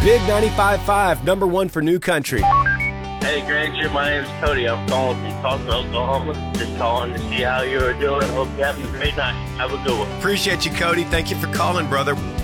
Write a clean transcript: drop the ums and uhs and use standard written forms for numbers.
Big 95.5, number one for New Country. Hey, Granger, my name is Cody. I'm calling from Tulsa, Oklahoma. Just calling to see how you are doing. Hope you're having a great night. Have a good one. Appreciate you, Cody. Thank you for calling, brother.